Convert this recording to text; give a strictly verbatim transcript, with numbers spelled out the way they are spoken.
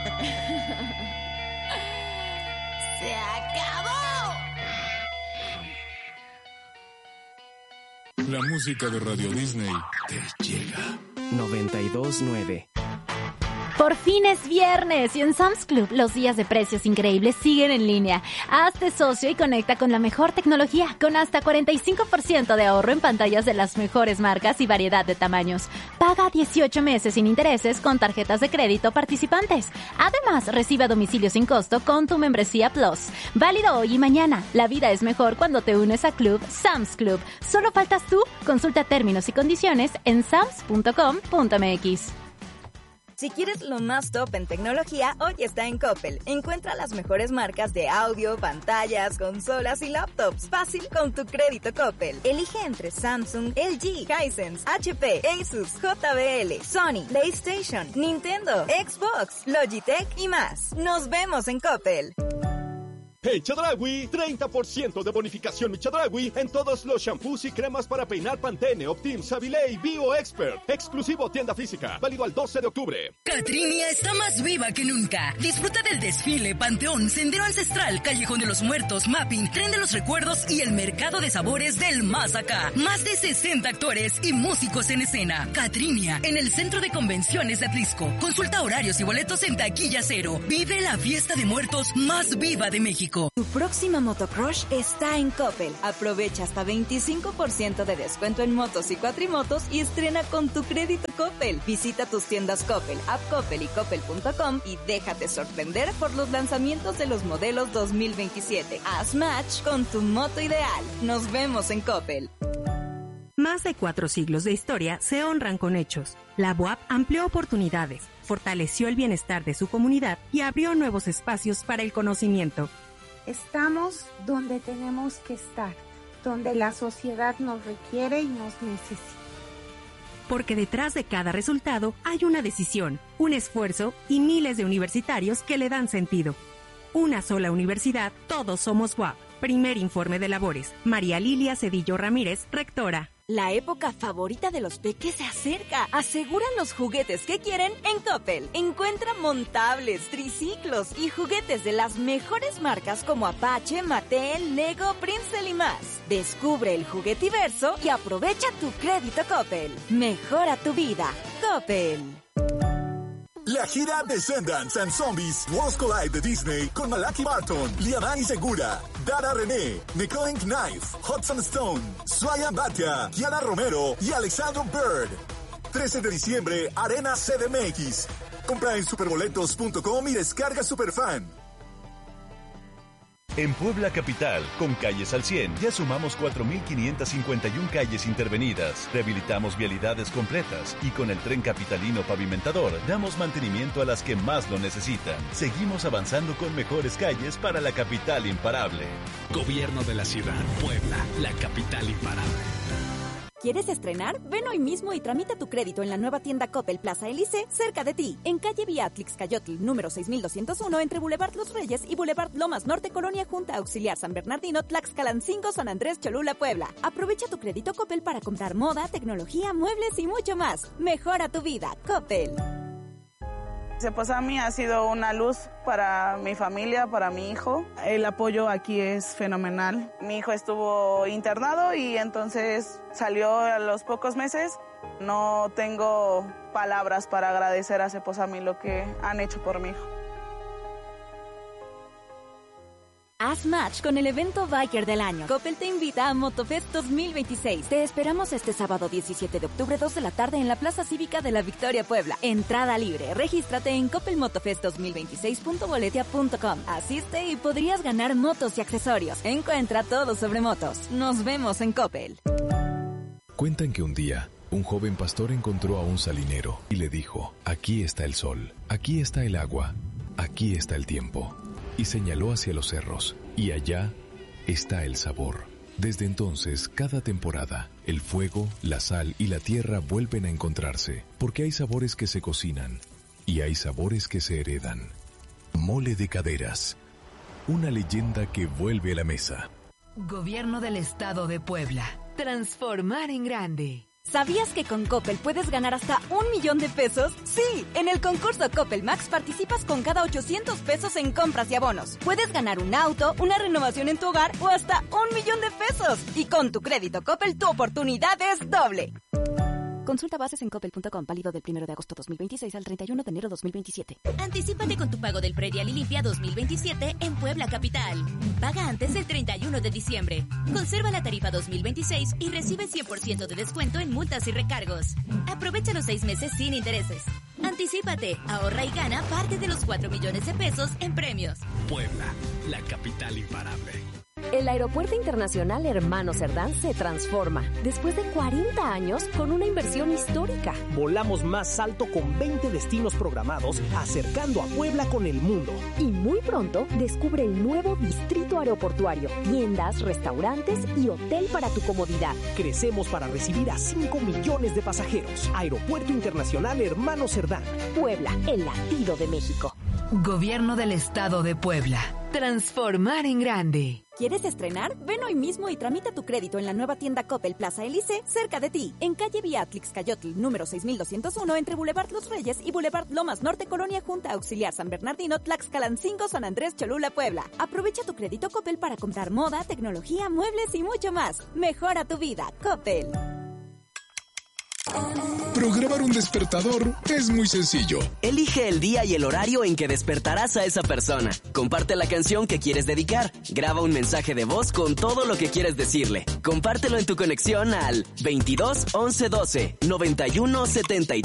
¡Se acabó! La música de Radio Disney te llega. noventa y dos nueve. Por fin es viernes y en Sam's Club los días de precios increíbles siguen en línea. Hazte socio y conecta con la mejor tecnología con hasta cuarenta y cinco por ciento de ahorro en pantallas de las mejores marcas y variedad de tamaños. Paga dieciocho meses sin intereses con tarjetas de crédito participantes. Además, recibe a domicilio sin costo con tu membresía Plus. Válido hoy y mañana. La vida es mejor cuando te unes a Club Sam's Club. Solo faltas tú. Consulta términos y condiciones en sams punto com punto m x. Si quieres lo más top en tecnología, hoy está en Coppel. Encuentra las mejores marcas de audio, pantallas, consolas y laptops. Fácil con tu crédito Coppel. Elige entre Samsung, L G, Hisense, H P, Asus, J B L, Sony, PlayStation, Nintendo, Xbox, Logitech y más. Nos vemos en Coppel. En Chedraui, treinta por ciento de bonificación en Chedraui en todos los shampoos y cremas para peinar Pantene, Optim, Savile y Bio Expert. Exclusivo tienda física, válido al doce de octubre. Catrinia está más viva que nunca. Disfruta del desfile, Panteón, Sendero Ancestral, Callejón de los Muertos, Mapping, Tren de los Recuerdos y el Mercado de Sabores del Más Acá. Más de sesenta actores y músicos en escena. Catrinia, en el Centro de Convenciones de Atlisco. Consulta horarios y boletos en Taquilla Cero. Vive la fiesta de muertos más viva de México. Tu próxima motocrush está en Coppel. Aprovecha hasta veinticinco por ciento de descuento en motos y cuatrimotos y estrena con tu crédito Coppel. Visita tus tiendas Coppel, App Coppel y Coppel punto com y déjate sorprender por los lanzamientos de los modelos dos mil veintisiete. Haz match con tu moto ideal. Nos vemos en Coppel. Más de cuatro siglos de historia se honran con hechos. La B U A P amplió oportunidades, fortaleció el bienestar de su comunidad y abrió nuevos espacios para el conocimiento. Estamos donde tenemos que estar, donde la sociedad nos requiere y nos necesita. Porque detrás de cada resultado hay una decisión, un esfuerzo y miles de universitarios que le dan sentido. Una sola universidad, todos somos U A P. Primer informe de labores. María Lilia Cedillo Ramírez, rectora. La época favorita de los peques se acerca. Aseguran los juguetes que quieren en Coppel. Encuentra montables, triciclos y juguetes de las mejores marcas como Apache, Mattel, Lego, Princeton y más. Descubre el juguetiverso y aprovecha tu crédito Coppel. Mejora tu vida. Coppel. La gira Descendants and Zombies Worlds Collide de Disney con Malaki Barton, Liana Segura, Dara René, Nicole Knife, Hudson Stone, Swaya Batia, Kiana Romero y Alexander Bird. trece de diciembre, Arena C D M X. Compra en superboletos punto com y descarga Superfan. En Puebla Capital, con Calles al cien, ya sumamos cuatro mil quinientas cincuenta y una calles intervenidas, rehabilitamos vialidades completas y con el Tren Capitalino Pavimentador damos mantenimiento a las que más lo necesitan. Seguimos avanzando con mejores calles para la capital imparable. Gobierno de la Ciudad, Puebla, la capital imparable. ¿Quieres estrenar? Ven hoy mismo y tramita tu crédito en la nueva tienda Coppel Plaza Elise, cerca de ti. En calle Beatrix Cayotl, número seis mil doscientos uno, entre Boulevard Los Reyes y Boulevard Lomas Norte, Colonia Junta Auxiliar San Bernardino, Tlaxcalancingo, San Andrés, Cholula, Puebla. Aprovecha tu crédito Coppel para comprar moda, tecnología, muebles y mucho más. Mejora tu vida, Coppel. Seposami ha sido una luz para mi familia, para mi hijo. El apoyo aquí es fenomenal. Mi hijo estuvo internado y entonces salió a los pocos meses. No tengo palabras para agradecer a Seposami lo que han hecho por mi hijo. Haz match con el evento Biker del año. Coppel te invita a Motofest dos mil veintiséis. Te esperamos este sábado diecisiete de octubre, dos de la tarde en la Plaza Cívica de la Victoria, Puebla. Entrada libre. Regístrate en coppel motofest dos mil veintiséis punto boletia punto com. Asiste y podrías ganar motos y accesorios. Encuentra todo sobre motos. Nos vemos en Coppel. Cuentan que un día un joven pastor encontró a un salinero y le dijo: aquí está el sol, aquí está el agua, aquí está el tiempo. Y señaló hacia los cerros, y allá está el sabor. Desde entonces, cada temporada, el fuego, la sal y la tierra vuelven a encontrarse, porque hay sabores que se cocinan, y hay sabores que se heredan. Mole de Caderas, una leyenda que vuelve a la mesa. Gobierno del Estado de Puebla. Transformar en grande. ¿Sabías que con Coppel puedes ganar hasta un millón de pesos? Sí, en el concurso Coppel Max participas con cada ochocientos pesos en compras y abonos. Puedes ganar un auto, una renovación en tu hogar o hasta un millón de pesos. Y con tu crédito Coppel, tu oportunidad es doble. Consulta bases en coppel punto com, válido del primero de agosto dos mil veintiséis al treinta y uno de enero dos mil veintisiete. Anticípate con tu pago del predial y limpia dos mil veintisiete en Puebla Capital. Paga antes del treinta y uno de diciembre. Conserva la tarifa dos mil veintiséis y recibe cien por ciento de descuento en multas y recargos. Aprovecha los seis meses sin intereses. Anticípate, ahorra y gana parte de los cuatro millones de pesos en premios. Puebla, la capital imparable. El Aeropuerto Internacional Hermano Cerdán se transforma después de cuarenta años con una inversión histórica. Volamos más alto con veinte destinos programados, acercando a Puebla con el mundo. Y muy pronto descubre el nuevo distrito aeroportuario, tiendas, restaurantes y hotel para tu comodidad. Crecemos para recibir a cinco millones de pasajeros. Aeropuerto Internacional Hermano Cerdán. Puebla, el latido de México. Gobierno del Estado de Puebla. Transformar en grande. ¿Quieres estrenar? Ven hoy mismo y tramita tu crédito en la nueva tienda Coppel Plaza Elise, cerca de ti, en calle Beatrix Cayotl, número seis mil doscientos uno, entre Boulevard Los Reyes y Boulevard Lomas Norte, Colonia Junta Auxiliar San Bernardino, Tlaxcalancingo, San Andrés, Cholula, Puebla. Aprovecha tu crédito Coppel para comprar moda, tecnología, muebles y mucho más. Mejora tu vida, Coppel. Programar un despertador es muy sencillo. Elige el día y el horario en que despertarás a esa persona. Comparte la canción que quieres dedicar. Graba un mensaje de voz con todo lo que quieres decirle. Compártelo en tu conexión al veintidós once doce noventa y uno setenta y tres.